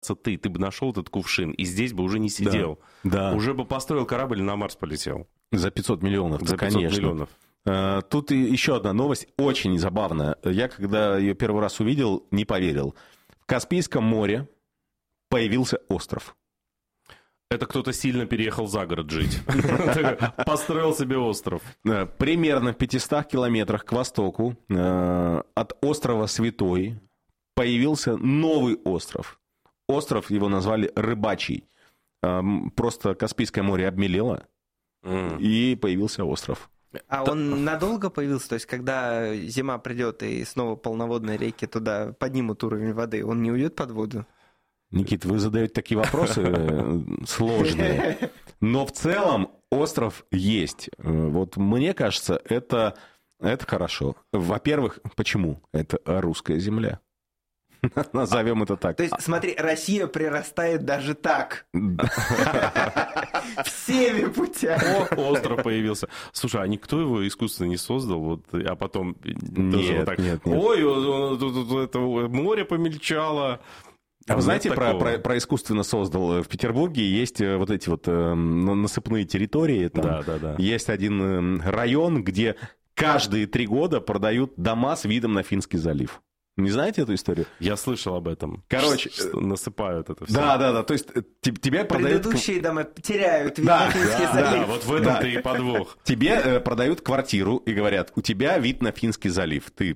ты бы нашел этот кувшин, и здесь бы уже не сидел. Да. Уже бы построил корабль и на Марс полетел. За 500 миллионов, За 500 конечно. миллионов. Тут еще одна новость, очень забавная. Я, когда ее первый раз увидел, не поверил. В Каспийском море появился остров. Это кто-то сильно переехал за город жить. Построил себе остров. Примерно в 500 километрах к востоку от острова Святой появился новый остров. Остров его назвали Рыбачий. Просто Каспийское море обмелело, и появился остров. А он надолго появился? То есть, когда зима придет и снова полноводные реки туда поднимут уровень воды, он не уйдет под воду? Никита, вы задаете такие вопросы сложные. Но в целом остров есть. Вот мне кажется, это хорошо. Во-первых, почему? Это русская земля. Назовем это так. То есть, смотри, Россия прирастает даже так. Всеми путями. Остров появился. Слушай, а никто его искусственно не создал? Вот, а потом... Нет. Ой, это море помельчало. А вы знаете, про искусственно создал в Петербурге есть вот эти вот насыпные территории. Там Да. Есть один район, где каждые 3 года продают дома с видом на Финский залив. Не знаете эту историю? Я слышал об этом. Короче, насыпают это все. Да. То есть тебя продают... Предыдущие дома теряют вид на Финский залив. Да, вот в этом-то и подвох. Тебе продают квартиру и говорят, у тебя вид на Финский залив. Ты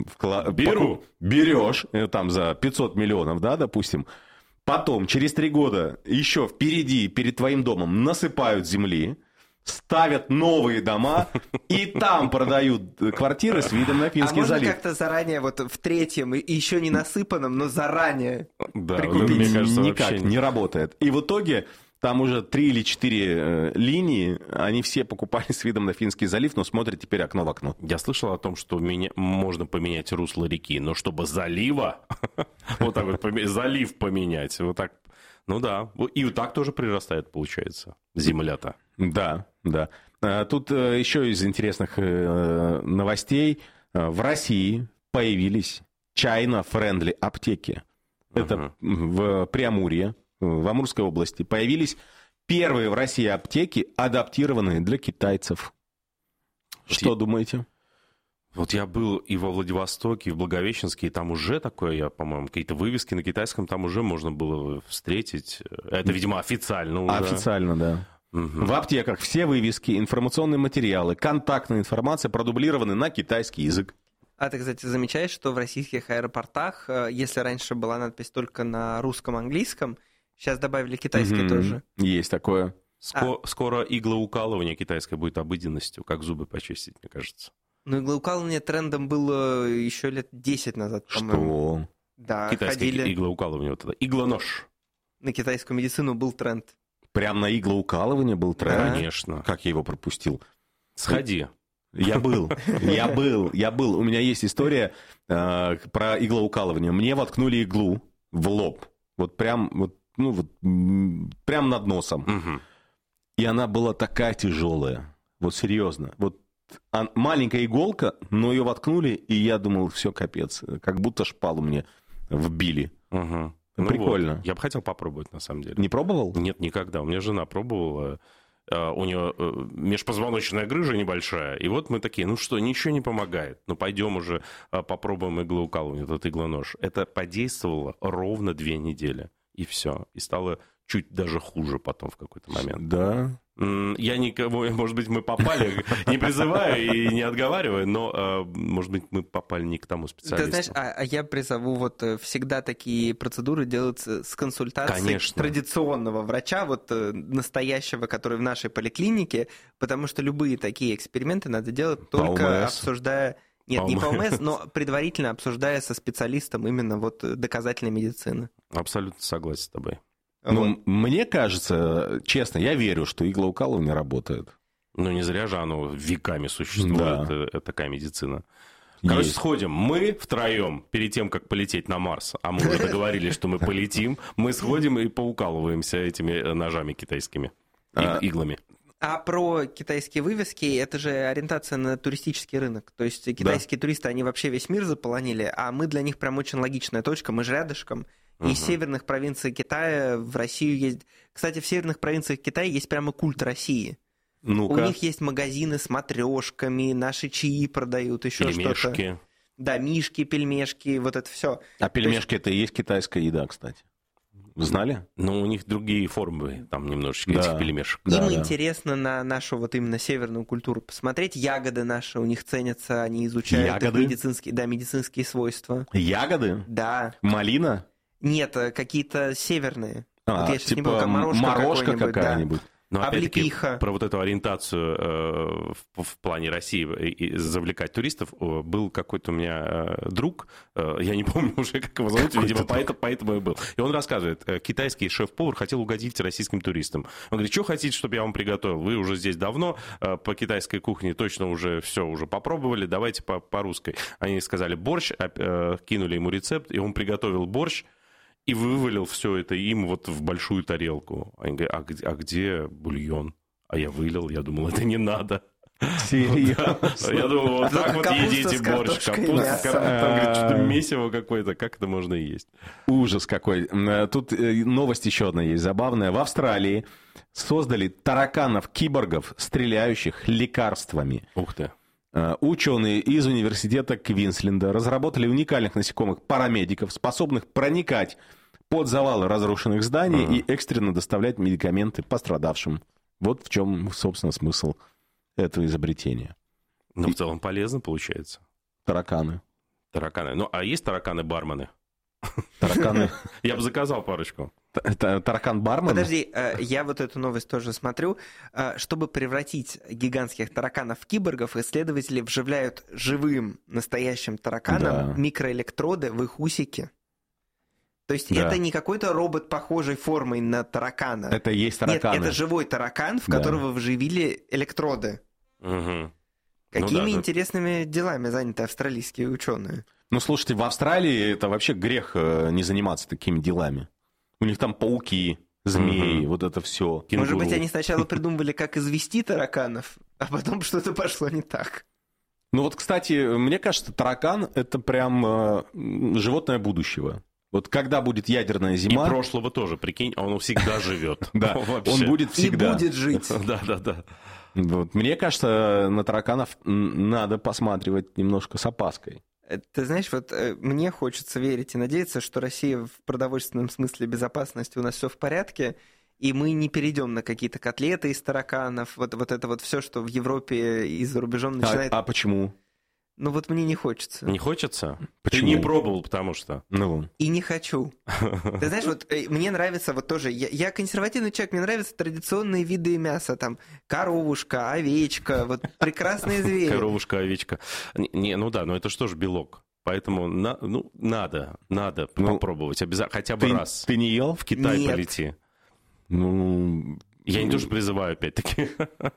берешь там за 500 миллионов, да, допустим. Потом, через 3 года, еще впереди, перед твоим домом насыпают земли, ставят новые дома, и там продают квартиры с видом на Финский залив. А можно как-то заранее, вот в 3-м, еще не насыпанном, но заранее прикупить? Мне кажется, никак не работает. И в итоге там уже 3 или 4 линии, они все покупали с видом на Финский залив, но смотрят теперь окно в окно. Я слышал о том, что можно поменять русло реки, но чтобы залива, вот так вот, залив поменять, вот так, ну да, и вот так тоже прирастает, получается, земля-то. Да. Тут еще из интересных новостей. В России появились China-friendly аптеки. Это в Преамурье, в Амурской области. Появились первые в России аптеки, адаптированные для китайцев. Что думаете? Вот я был и во Владивостоке, и в Благовещенске, и там уже такое, по-моему, какие-то вывески на китайском там уже можно было встретить. Это, видимо, официально уже. Официально, да. В аптеках все вывески, информационные материалы, контактная информация продублированы на китайский язык. А ты, кстати, замечаешь, что в российских аэропортах, если раньше была надпись только на русском, английском, сейчас добавили китайский тоже? Есть такое. Скоро иглоукалывание китайское будет обыденностью, как зубы почистить, мне кажется. Ну, иглоукалывание трендом было еще лет 10 назад, по-моему. Что? Да, Китайское ходили. иглоукалывание, вот это. Иглонож. На китайскую медицину был тренд. Прям на иглоукалывание был тренд? Да. Конечно. Как я его пропустил? Сходи. Я был. У меня есть история про иглоукалывание. Мне воткнули иглу в лоб. Вот прям над носом. И она была такая тяжелая. Вот серьезно. Вот маленькая иголка, но ее воткнули, и я думал, все, капец. Как будто шпалу мне вбили. Прикольно. Вот. Я бы хотел попробовать, на самом деле. Не пробовал? Нет, никогда. У меня жена пробовала. У нее межпозвоночная грыжа небольшая. И вот мы такие, ну что, ничего не помогает. Ну пойдем уже попробуем иглоукалывание, этот иглонож. Это подействовало ровно 2 недели. И все. И стало чуть даже хуже потом в какой-то момент. Да. Я никого, может быть, мы попали, не призываю и не отговариваю, но, может быть, мы попали не к тому специалисту. Ты знаешь, а я призову, вот всегда такие процедуры делаются с консультацией традиционного врача, вот настоящего, который в нашей поликлинике, потому что любые такие эксперименты надо делать только обсуждая... Нет, не по ОМС, но предварительно обсуждая со специалистом именно вот доказательной медицины. Абсолютно согласен с тобой. Ну, мне кажется, честно, я верю, что иглоукалывание работает. Ну, не зря же оно веками существует, такая медицина. Короче, сходим. Мы втроем, перед тем, как полететь на Марс, а мы уже договорились, что мы полетим, мы сходим и поукалываемся этими ножами китайскими, иглами. А про китайские вывески, это же ориентация на туристический рынок. То есть китайские туристы, они вообще весь мир заполонили, а мы для них прям очень логичная точка, мы же рядышком. Из северных провинций Китая в Россию ездят. Кстати, в северных провинциях Китая есть прямо культ России. Ну-ка. У них есть магазины с матрешками, наши чаи продают, еще что-то. Да, мишки, пельмешки, вот это все. А пельмешки это и есть китайская еда, кстати. Знали? Ну, у них другие формы, там немножечко этих пельмешек. Им интересно на нашу вот именно северную культуру посмотреть. Ягоды наши у них ценятся, они изучают их медицинские свойства. Ягоды? Да. Малина? Нет, какие-то северные. Вот я сейчас не помню, морожка какая-нибудь. Да. Но опять-таки про вот эту ориентацию в плане России и завлекать туристов был какой-то у меня друг, я не помню уже, как его зовут, видимо, поэтому и был. И он рассказывает, китайский шеф-повар хотел угодить российским туристам. Он говорит, что хотите, чтобы я вам приготовил? Вы уже здесь давно, по китайской кухне точно уже все уже попробовали, давайте по русской. Они сказали борщ, кинули ему рецепт, и он приготовил борщ, и вывалил все это им вот в большую тарелку. Они говорят, а где бульон? А я вылил, я думал, это не надо. Серьезно? Я думал, вот так вот едите борщ. Капуста, там, говорит, что-то месиво какое-то, как это можно есть? Ужас какой. Тут новость еще одна есть забавная. В Австралии создали тараканов-киборгов, стреляющих лекарствами. Ух ты. Ученые из университета Квинсленда разработали уникальных насекомых-парамедиков, способных проникать под завалы разрушенных зданий и экстренно доставлять медикаменты пострадавшим. Вот в чем, собственно, смысл этого изобретения. Ну, в целом полезно получается. Тараканы. Ну, а есть тараканы-бармены? Тараканы. Я бы заказал парочку. Таракан-бармен? Подожди, я вот эту новость тоже смотрю. Чтобы превратить гигантских тараканов в киборгов, исследователи вживляют живым настоящим тараканам микроэлектроды в их усики. То есть это не какой-то робот, похожий формой на таракана. Это и есть тараканы. Нет, это живой таракан, в которого вживили электроды. Угу. Какими интересными делами заняты австралийские ученые? Ну, слушайте, в Австралии это вообще грех не заниматься такими делами. У них там пауки, змеи, вот это все. Может быть, они сначала придумывали, как извести тараканов, а потом что-то пошло не так. Ну вот, кстати, мне кажется, таракан — это прям животное будущего. Вот когда будет ядерная зима... И прошлого тоже, прикинь, он всегда живет. Да, он будет всегда. И будет жить. Да. Вот. Мне кажется, на тараканов надо посматривать немножко с опаской. Ты знаешь, вот мне хочется верить и надеяться, что Россия в продовольственном смысле безопасности у нас все в порядке, и мы не перейдем на какие-то котлеты из тараканов, вот это вот все, что в Европе и за рубежом начинает... А почему? Ну вот мне не хочется. Не хочется? Почему? Ты не пробовал, потому что... Ну. И не хочу. Ты знаешь, вот мне нравится вот тоже... Я консервативный человек, мне нравятся традиционные виды мяса. Там коровушка, овечка, вот прекрасные звери. Коровушка, овечка. Ну да, но это же тоже белок. Поэтому надо попробовать обязательно, хотя бы раз. Ты не ел? В Китай полети. Ну... Я не тоже призываю, опять-таки.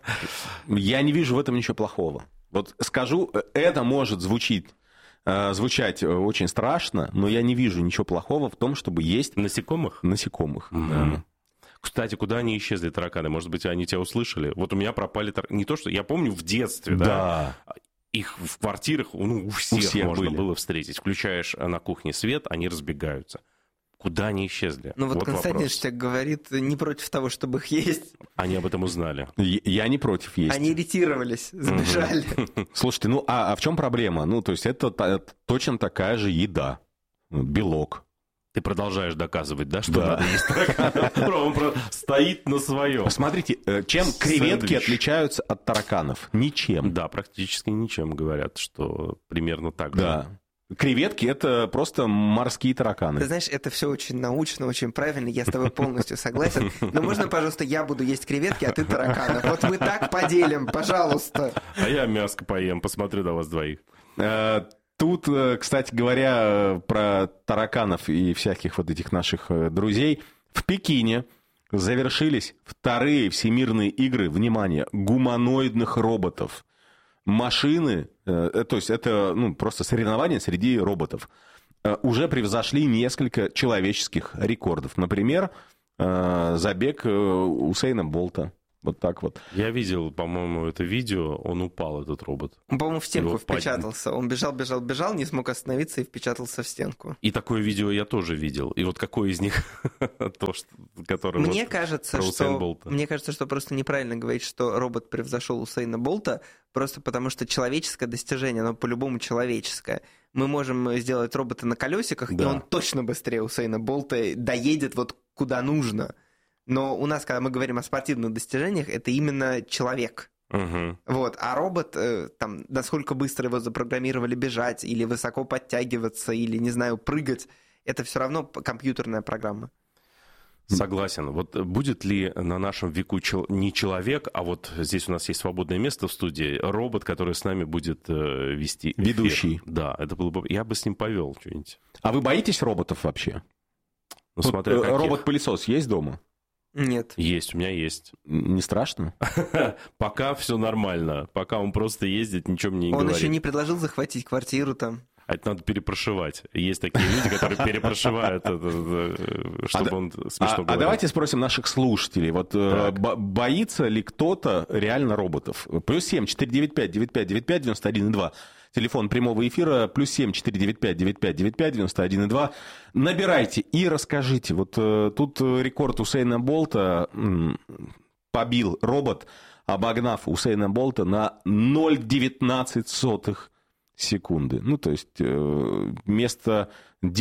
Я не вижу в этом ничего плохого. Вот скажу, это может звучать очень страшно, но я не вижу ничего плохого в том, чтобы есть... Насекомых? Насекомых, да. Кстати, куда они исчезли, тараканы? Может быть, они тебя услышали? Вот у меня пропали тараканы. Не то, что... Я помню в детстве, да? Их в квартирах, у всех можно было встретить. Включаешь на кухне свет, они разбегаются. Куда они исчезли? Ну вот Константин Штек говорит, не против того, чтобы их есть. Они об этом узнали. Я не против есть. Они ретировались, сбежали. Слушайте, а в чем проблема? Ну, то есть это точно такая же еда. Белок. Ты продолжаешь доказывать, да, что надо есть тараканов? Он стоит на своем. Посмотрите, чем креветки отличаются от тараканов? Ничем. Да, практически ничем, говорят, что примерно так. Да. Креветки — это просто морские тараканы. Ты знаешь, это все очень научно, очень правильно, я с тобой полностью согласен. Но можно, пожалуйста, я буду есть креветки, а ты тараканов? Вот мы так поделим, пожалуйста. А я мяско поем, посмотрю на вас двоих. Тут, кстати говоря, про тараканов и всяких вот этих наших друзей. В Пекине завершились вторые всемирные игры, внимание, гуманоидных роботов. Машины, то есть это просто соревнования среди роботов, уже превзошли несколько человеческих рекордов. Например, забег Усейна Болта. Вот так вот. Я видел, по-моему, это видео, он упал, этот робот. Он, по-моему, в стенку впечатался. Он бежал, не смог остановиться и впечатался в стенку. И такое видео я тоже видел. И вот какое из них то, которое Мне кажется, что просто неправильно говорить, что робот превзошел Усейна Болта, просто потому что человеческое достижение, оно по-любому человеческое. Мы можем сделать робота на колесиках, и он точно быстрее Усейна Болта доедет вот куда нужно. Но у нас, когда мы говорим о спортивных достижениях, это именно человек. Вот. А робот, там, насколько быстро его запрограммировали бежать, или высоко подтягиваться, или, не знаю, прыгать, это все равно компьютерная программа. Согласен. Вот будет ли на нашем веку не человек, а вот здесь у нас есть свободное место в студии, робот, который с нами будет вести эфир. Ведущий. Да, это было бы... Я бы с ним повел что-нибудь. А вы боитесь роботов вообще? Ну, смотря каких. Робот-пылесос есть дома? Нет. Есть, у меня есть. Не страшно? Пока все нормально. Пока он просто ездит, ничего мне не говорит. Он еще не предложил захватить квартиру там. А это надо перепрошивать. Есть такие люди, которые перепрошивают, чтобы он смешно говорил. А давайте спросим наших слушателей. Вот боится ли кто-то реально роботов? +7 495 9595 91,2. Телефон прямого эфира. +7 495 9595 91,2. Набирайте и расскажите. Вот тут рекорд Усейна Болта побил робот, обогнав Усейна Болта на 0,19 секунды. Ну, то есть вместо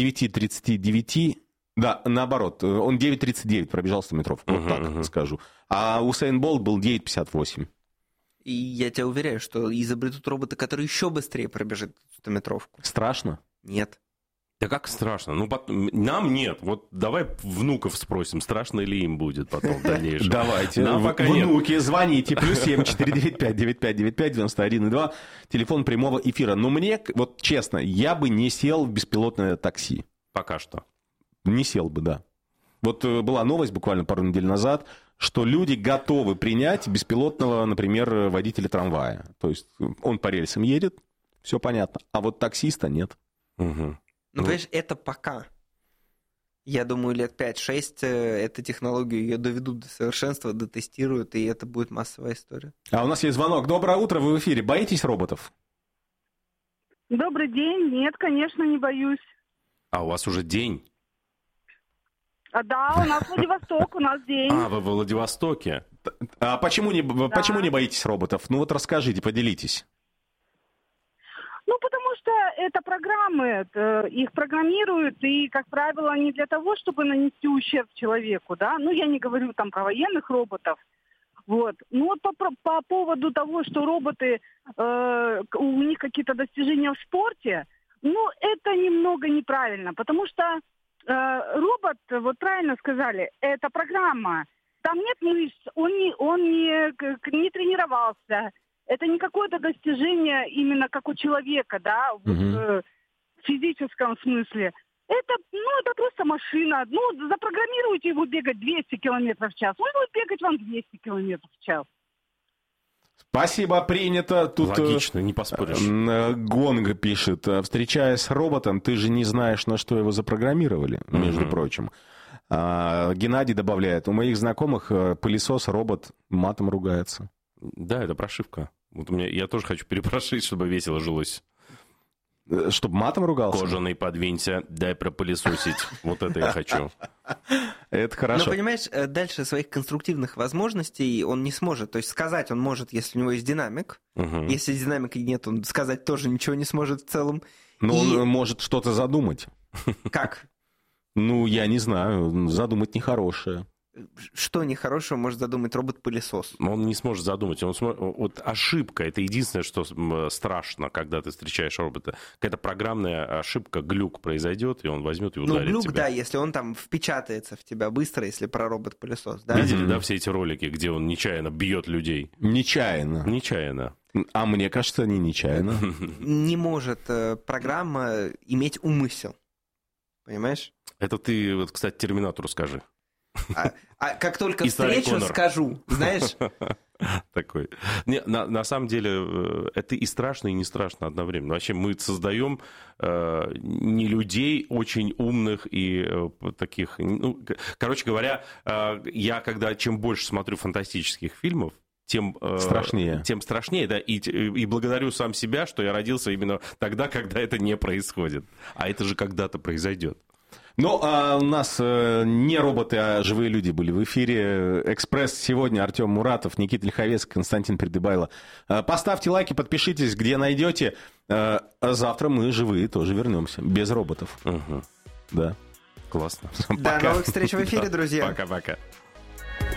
9,39, да, наоборот, он 9,39 пробежал 100-метровку, вот так скажу. А Усейн Болт был 9,58. И я тебя уверяю, что изобретут робота, который еще быстрее пробежит 100-метровку. Страшно? Нет. Да как страшно? Ну, нам нет. Вот давай внуков спросим, страшно ли им будет потом в дальнейшем. Давайте. Внуки, звоните. +7 495 9595 91,2. Телефон прямого эфира. Но мне, вот честно, я бы не сел в беспилотное такси. Пока что. Не сел бы, да. Вот была новость буквально пару недель назад, что люди готовы принять беспилотного, например, водителя трамвая. То есть он по рельсам едет, все понятно. А вот таксиста нет. Ну, понимаешь, это пока. Я думаю, лет 5-6 эту технологию ее доведут до совершенства, дотестируют, и это будет массовая история. А у нас есть звонок. Доброе утро, вы в эфире. Боитесь роботов? Добрый день. Нет, конечно, не боюсь. А у вас уже день? Да, у нас Владивосток, у нас день. А, вы в Владивостоке. А почему не боитесь роботов? Ну вот расскажите, поделитесь. Ну, потому что это программы, их программируют, и, как правило, не для того, чтобы нанести ущерб человеку, да. Ну, я не говорю там про военных роботов. Вот. Ну, вот по поводу того, что роботы, у них какие-то достижения в спорте, ну, это немного неправильно, потому что робот, вот правильно сказали, это программа. Там нет мышц, он не тренировался. Это не какое-то достижение именно как у человека, да, в физическом смысле. Это просто машина. Ну, запрограммируйте его бегать 200 км в час. Он будет бегать вам 200 км в час. Спасибо, принято. Тут логично, не поспоришь. Гонга пишет: встречаясь с роботом, ты же не знаешь, на что его запрограммировали, между прочим. Геннадий добавляет: у моих знакомых пылесос, робот матом ругается. Да, это прошивка. Вот я тоже хочу перепрошить, чтобы весело жилось. Чтобы матом ругался? Кожаный подвинься, дай пропылесосить. Вот это я хочу. Это хорошо. Но, понимаешь, дальше своих конструктивных возможностей он не сможет. То есть сказать он может, если у него есть динамик. Если динамика нет, он сказать тоже ничего не сможет в целом. Но он может что-то задумать. Как? Ну, я не знаю. Задумать нехорошее. Что нехорошего может задумать робот-пылесос? Он не сможет задумать. Вот ошибка — это единственное, что страшно, когда ты встречаешь робота. Какая-то программная ошибка, глюк произойдет, и он возьмет и ударит тебя. Ну, глюк, да, если он там впечатается в тебя быстро, если про робот-пылесос. Да? Видели, да, все эти ролики, где он нечаянно бьет людей? Нечаянно. Нечаянно. А мне кажется, не нечаянно. Не может программа иметь умысел. Понимаешь? Это ты, вот, кстати, Терминатору скажи. А как только встречу, скажу, знаешь? Такой. На самом деле, это и страшно, и не страшно одновременно. Вообще, мы создаем не людей очень умных и таких... Ну, короче говоря, чем больше смотрю фантастических фильмов, тем страшнее, да, и благодарю сам себя, что я родился именно тогда, когда это не происходит. А это же когда-то произойдет. Ну, а у нас не роботы, а живые люди были в эфире. «Экспресс» сегодня. Артем Муратов, Никита Лиховец, Константин Придыбайло. Поставьте лайки, подпишитесь, где найдете. Завтра мы живые тоже вернемся, без роботов. Угу. Да. Классно. До новых встреч в эфире, друзья. Пока-пока.